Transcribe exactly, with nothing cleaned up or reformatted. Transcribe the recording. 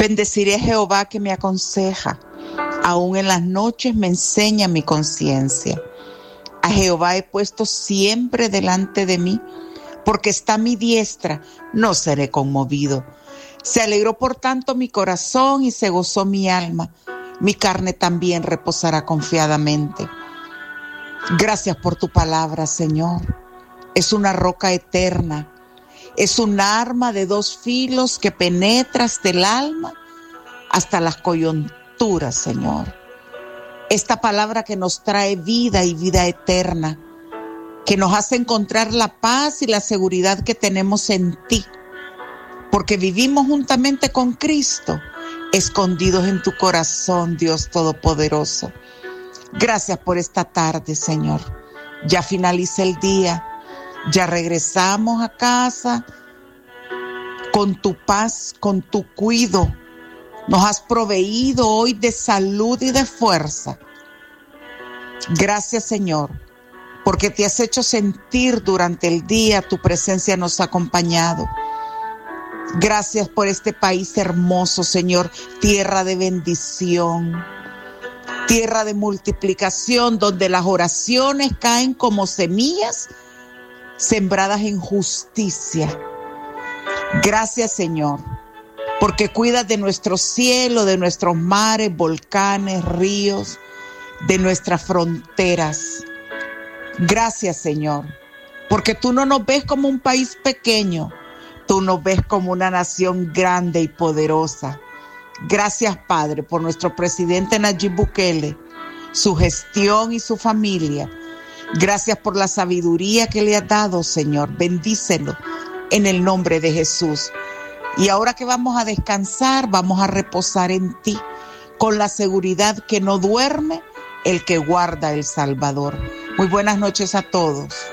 Bendeciré a Jehová que me aconseja. Aún en las noches me enseña mi conciencia. A Jehová he puesto siempre delante de mí, porque está a mi diestra, no seré conmovido. Se alegró por tanto mi corazón y se gozó mi alma. Mi carne también reposará confiadamente. Gracias por tu palabra, Señor. Es una roca eterna. Es un arma de dos filos que penetra hasta el alma, hasta las coyunturas, Señor. Esta palabra que nos trae vida y vida eterna, que nos hace encontrar la paz y la seguridad que tenemos en ti, porque vivimos juntamente con Cristo, escondidos en tu corazón, Dios Todopoderoso. Gracias por esta tarde, Señor. Ya finaliza el día, ya regresamos a casa con tu paz, con tu cuidado. Nos has proveído hoy de salud y de fuerza. Gracias, Señor, porque te has hecho sentir durante el día, tu presencia nos ha acompañado. Gracias por este país hermoso, Señor, tierra de bendición, tierra de multiplicación, donde las oraciones caen como semillas sembradas en justicia. Gracias, Señor, porque cuidas de nuestro cielo, de nuestros mares, volcanes, ríos, de nuestras fronteras. Gracias, Señor, porque tú no nos ves como un país pequeño, tú nos ves como una nación grande y poderosa. Gracias, Padre, por nuestro presidente Nayib Bukele, su gestión y su familia. Gracias por la sabiduría que le has dado, Señor. Bendícelo en el nombre de Jesús. Y ahora que vamos a descansar, vamos a reposar en ti, con la seguridad que no duerme el que guarda el Salvador. Muy buenas noches a todos.